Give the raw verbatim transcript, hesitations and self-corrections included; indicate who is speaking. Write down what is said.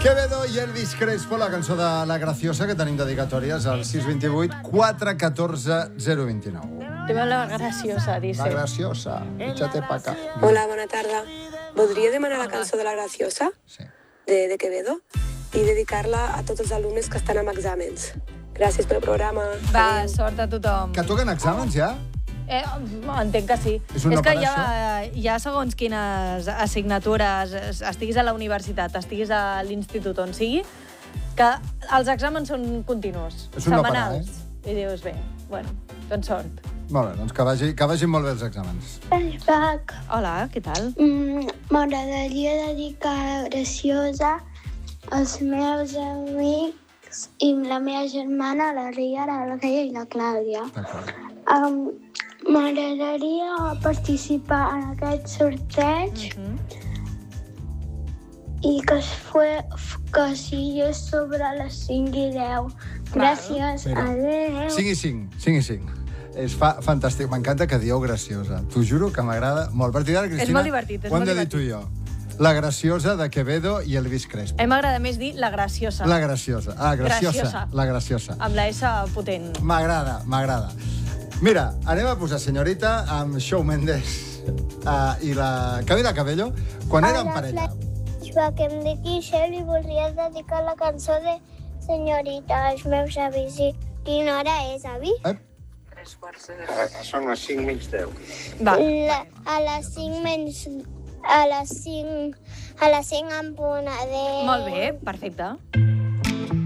Speaker 1: Quevedo i Elvis Crespo, la cançó de La Graciosa, que tenim dedicatòries al sis dos vuit quatre uno quatre zero dos nou.
Speaker 2: Tema La Graciosa, dice.
Speaker 1: La Graciosa, échate pa' acá.
Speaker 3: Hola, bona tarda. Voldria demanar la cançó de La Graciosa,
Speaker 1: Sí.
Speaker 3: de, de Quevedo, i dedicar-la a tots els alumnes que estan amb exàmens. Gràcies pel programa.
Speaker 2: Va,
Speaker 3: Adéu.
Speaker 2: sort a tothom.
Speaker 1: Que toquen exàmens, ja?
Speaker 2: Eh, entenc que sí.
Speaker 1: És una
Speaker 2: És que
Speaker 1: part,
Speaker 2: hi ha, hi ha segons quines assignatures, estiguis a la universitat, estiguis a l'institut on sigui, que els exàmens són continus,
Speaker 1: És un no parar,
Speaker 2: setmanals. I dius, bé, bueno, doncs sort.
Speaker 1: Molt bé, doncs que, vagi, que vagin molt bé els exàmens.
Speaker 4: Flashback.
Speaker 2: Hola, què tal?
Speaker 4: Mm, M'agradaria dedicar a Graciosa als meus amics i la meva germana, la Ria, la Reia i la Clàudia.
Speaker 1: D'acord.
Speaker 4: Um, M'agradaria participar en aquest sorteig
Speaker 2: Mm.
Speaker 4: i que es fue, que sigués sobre les cinc i deu. Gràcies,
Speaker 1: Mira,
Speaker 4: adéu.
Speaker 1: cinc i cinc, cinc i cinc. És fa, fantàstic, m'encanta que dieu Graciosa. T'ho juro que m'agrada molt. A partir d'ara, Cristina,
Speaker 2: És molt divertit, és
Speaker 1: ho hem
Speaker 2: molt
Speaker 1: de dir tu i jo. La Graciosa de Quevedo i Elvis Crespo.
Speaker 2: A mi m'agrada més dir La Graciosa,
Speaker 1: La Graciosa. Ah, Graciosa.
Speaker 2: Graciosa.
Speaker 1: La Graciosa.
Speaker 2: amb la S potent.
Speaker 1: M'agrada, m'agrada. Mira, anem a posar Senyorita amb Shawn Mendes uh, i la Camila Cabello quan eren parella.
Speaker 4: Flashback, em dic Ixel i voldria dedicar la cançó de Senyorita als meus avis. I quina hora és, avi?
Speaker 1: Eh?
Speaker 5: Són les cinc menys deu.
Speaker 2: Va,
Speaker 4: La, a les cinc menys... A les cinc... A les cinc en punt, adéu.
Speaker 2: molt bé, perfecte.